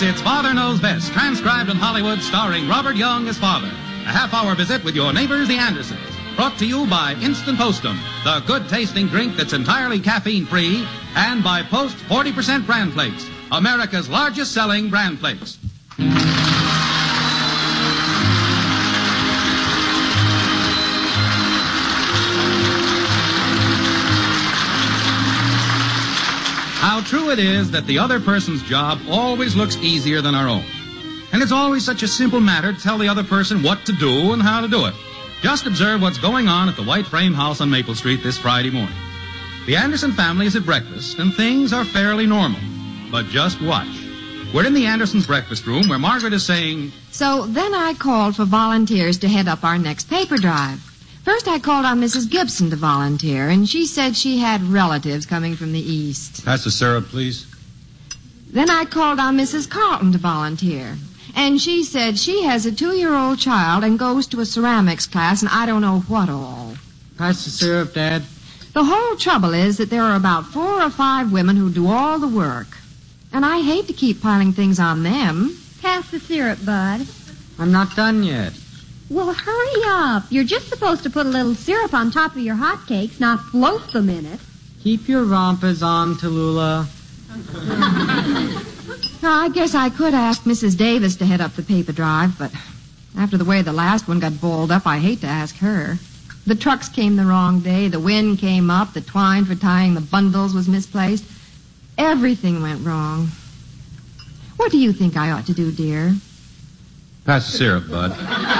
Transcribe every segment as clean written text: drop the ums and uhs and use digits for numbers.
It's Father Knows Best, transcribed in Hollywood, starring Robert Young as father. A half-hour visit with your neighbors, the Andersons. Brought to you by Instant Postum, the good-tasting drink that's entirely caffeine-free, and by Post 40% Bran Flakes, America's largest-selling Bran Flakes. How true it is that the other person's job always looks easier than our own. And it's always such a simple matter to tell the other person what to do and how to do it. Just observe what's going on at the White Frame House on Maple Street this Friday morning. The Anderson family is at breakfast, and things are fairly normal. But just watch. We're in the Andersons' breakfast room where Margaret is saying... So then I called for volunteers to head up our next paper drive. First I called on Mrs. Gibson to volunteer, and she said she had relatives coming from the east. Pass the syrup, please. Then I called on Mrs. Carlton to volunteer, and she said she has a 2-year-old child and goes to a ceramics class, and I don't know what all. Pass the syrup, Dad. The whole trouble is that there are about 4 or 5 women who do all the work, and I hate to keep piling things on them. Pass the syrup, Bud. I'm not done yet. Well, hurry up. You're just supposed to put a little syrup on top of your hotcakes, not float them in it. Keep your rompers on, Tallulah. Now, I guess I could ask Mrs. Davis to head up the paper drive, but after the way the last one got balled up, I hate to ask her. The trucks came the wrong day, the wind came up, the twine for tying the bundles was misplaced. Everything went wrong. What do you think I ought to do, dear? Pass the syrup, Bud.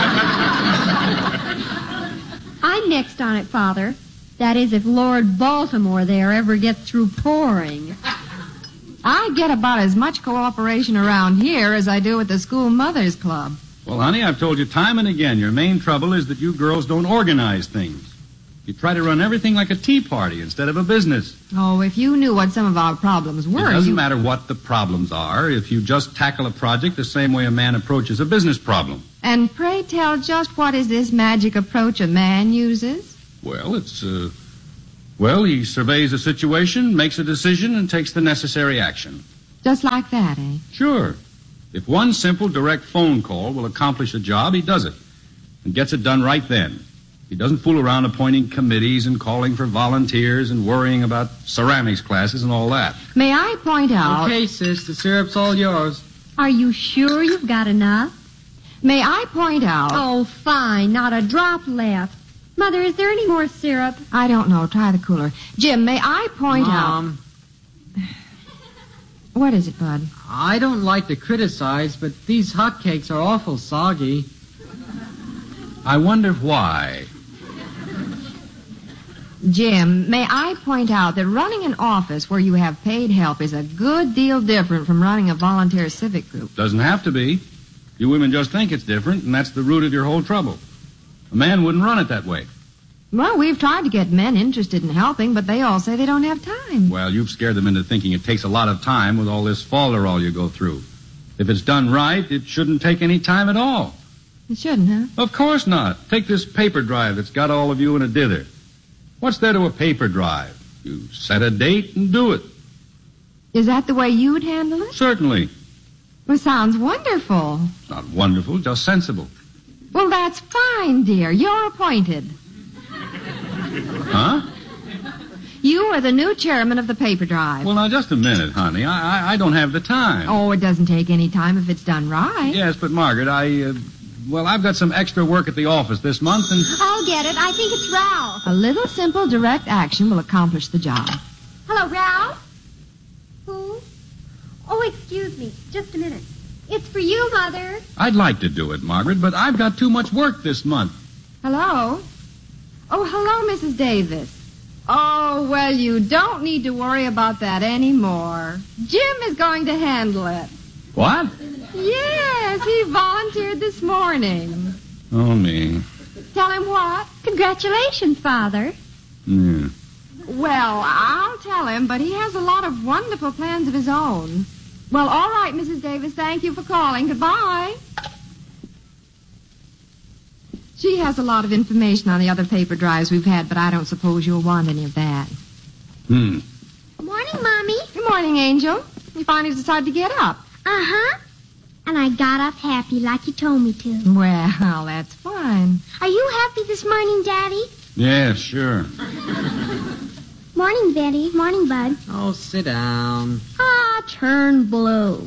I'm next on it, Father. That is, if Lord Baltimore there ever gets through pouring. I get about as much cooperation around here as I do at the School Mothers Club. Well, honey, I've told you time and again, your main trouble is that you girls don't organize things. You try to run everything like a tea party instead of a business. Oh, if you knew what some of our problems were... It doesn't matter what the problems are if you just tackle a project the same way a man approaches a business problem. And pray tell, just what is this magic approach a man uses? Well, he surveys a situation, makes a decision, and takes the necessary action. Just like that, eh? Sure. If one simple direct phone call will accomplish a job, he does it. And gets it done right then. He doesn't fool around appointing committees and calling for volunteers and worrying about ceramics classes and all that. May I point out... Okay, sis, the syrup's all yours. Are you sure you've got enough? May I point out... Oh, fine. Not a drop left. Mother, is there any more syrup? I don't know. Try the cooler. Jim, may I point Mom. out... What is it, Bud? I don't like to criticize, but these hotcakes are awful soggy. I wonder why. Jim, may I point out that running an office where you have paid help is a good deal different from running a volunteer civic group. Doesn't have to be. You women just think it's different, and that's the root of your whole trouble. A man wouldn't run it that way. Well, we've tried to get men interested in helping, but they all say they don't have time. Well, you've scared them into thinking it takes a lot of time with all this folderol you go through. If it's done right, it shouldn't take any time at all. It shouldn't, huh? Of course not. Take this paper drive that's got all of you in a dither. What's there to a paper drive? You set a date and do it. Is that the way you would handle it? Certainly. Well, sounds wonderful. It's not wonderful, just sensible. Well, that's fine, dear. You're appointed. Huh? You are the new chairman of the paper drive. Well, now, just a minute, honey. I don't have the time. Oh, it doesn't take any time if it's done right. Yes, but Margaret, I've got some extra work at the office this month, and... I'll get it. I think it's Ralph. A little simple direct action will accomplish the job. Hello, Ralph? Who? Oh, excuse me. Just a minute. It's for you, Mother. I'd like to do it, Margaret, but I've got too much work this month. Hello? Oh, hello, Mrs. Davis. Oh, well, you don't need to worry about that anymore. Jim is going to handle it. What? Yes, he volunteered this morning. Oh, me. Tell him what? Congratulations, Father. Yeah. Well, I'll tell him, but he has a lot of wonderful plans of his own. Well, all right, Mrs. Davis, thank you for calling. Goodbye. She has a lot of information on the other paper drives we've had, but I don't suppose you'll want any of that. Morning, Mommy. Good morning, Angel. You finally decided to get up. Uh-huh. I got up happy like you told me to. Well, that's fine. Are you happy this morning, Daddy? Yeah, sure. Morning, Betty. Morning, Bud. Oh, sit down. Ah, turn blue.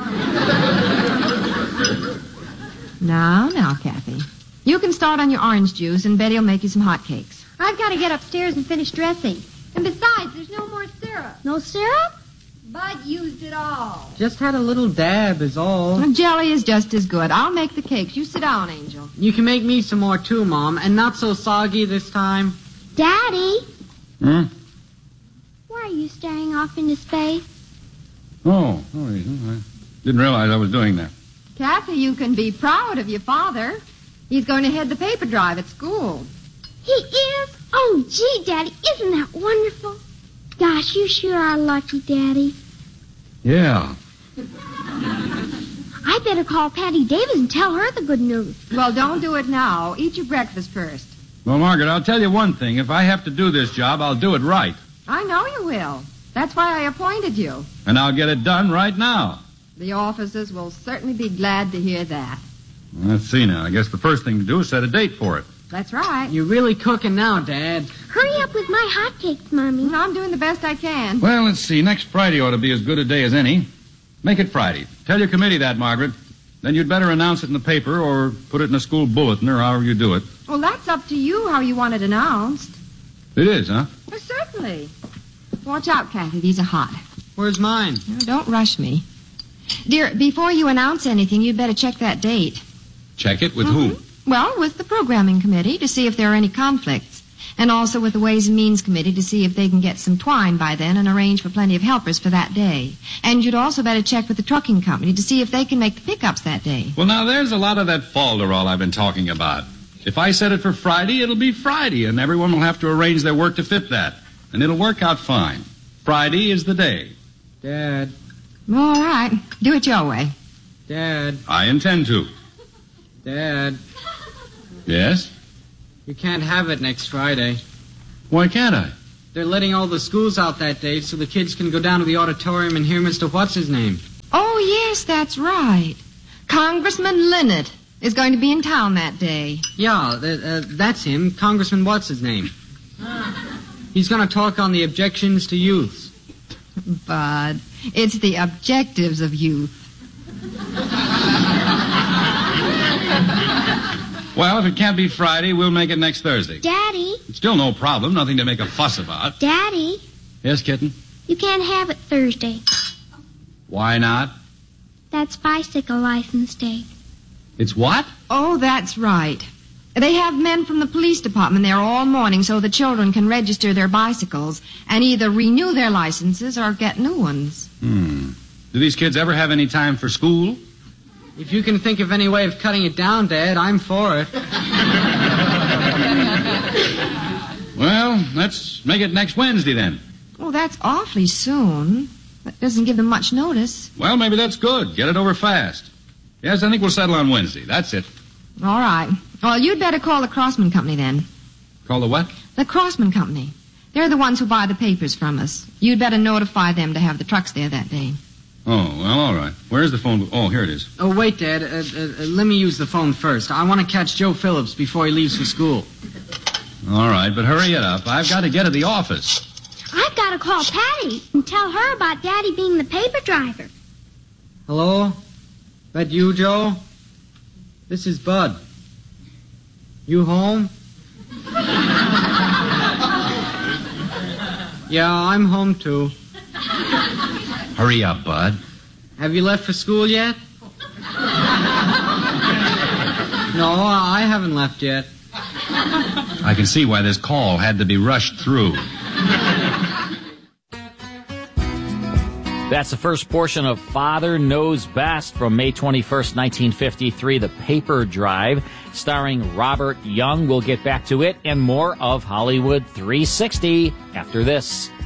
Now, Kathy. You can start on your orange juice, and Betty will make you some hot cakes. I've got to get upstairs and finish dressing. And besides, there's no more syrup. No syrup? Bud used it all. Just had a little dab is all. And jelly is just as good. I'll make the cakes. You sit down, Angel. You can make me some more too, Mom, and not so soggy this time. Daddy, Hmm? why are you staring off into space? Oh, no reason. I didn't realize I was doing that. Kathy, you can be proud of your father. He's going to head the paper drive at school. He is? Oh, gee, Daddy, isn't that wonderful? Gosh, you sure are lucky, Daddy. Yeah. I better call Patty Davis and tell her the good news. Well, don't do it now. Eat your breakfast first. Well, Margaret, I'll tell you one thing. If I have to do this job, I'll do it right. I know you will. That's why I appointed you. And I'll get it done right now. The officers will certainly be glad to hear that. Let's see now. I guess the first thing to do is set a date for it. That's right. You're really cooking now, Dad. Hurry up with my hotcakes, Mommy. I'm doing the best I can. Well, let's see. Next Friday ought to be as good a day as any. Make it Friday. Tell your committee that, Margaret. Then you'd better announce it in the paper or put it in a school bulletin or however you do it. Well, that's up to you how you want it announced. It is, huh? Well, certainly. Watch out, Kathy. These are hot. Where's mine? Now, don't rush me. Dear, before you announce anything, you'd better check that date. Check it with whom? Well, with the programming committee to see if there are any conflicts. And also with the Ways and Means Committee to see if they can get some twine by then and arrange for plenty of helpers for that day. And you'd also better check with the trucking company to see if they can make the pickups that day. Well, now, there's a lot of that falderall I've been talking about. If I set it for Friday, it'll be Friday, and everyone will have to arrange their work to fit that. And it'll work out fine. Friday is the day. Dad. All right. Do it your way. Dad. I intend to. Dad. Yes? You can't have it next Friday. Why can't I? They're letting all the schools out that day so the kids can go down to the auditorium and hear Mr. What's-His-Name. Oh, yes, that's right. Congressman Linnet is going to be in town that day. Yeah, that's him, Congressman What's-His-Name. He's going to talk on the objections to youth. Bud, it's the objectives of youth. Well, if it can't be Friday, we'll make it next Thursday. Daddy. It's still no problem, nothing to make a fuss about. Daddy, Yes, kitten? you can't have it Thursday. Why not? That's bicycle license day. It's what? Oh, that's right. They have men from the police department there all morning so the children can register their bicycles and either renew their licenses or get new ones. Do these kids ever have any time for school? If you can think of any way of cutting it down, Dad, I'm for it. Well, let's make it next Wednesday then. Oh, that's awfully soon. That doesn't give them much notice. Well, maybe that's good. Get it over fast. Yes, I think we'll settle on Wednesday. That's it. All right. Well, you'd better call the Crossman Company then. Call the what? The Crossman Company. They're the ones who buy the papers from us. You'd better notify them to have the trucks there that day. Oh, well, all right. Where's the phone? Oh, here it is. Oh, wait, Dad. Let me use the phone first. I want to catch Joe Phillips before he leaves for school. All right, but hurry it up. I've got to get to the office. I've got to call Patty and tell her about Daddy being the paper driver. Hello? That you, Joe? This is Bud. You home? Yeah, I'm home, too. Hurry up, Bud. Have you left for school yet? No, I haven't left yet. I can see why this call had to be rushed through. That's the first portion of Father Knows Best from May 21st, 1953, The Paper Drive, starring Robert Young. We'll get back to it and more of Hollywood 360 after this.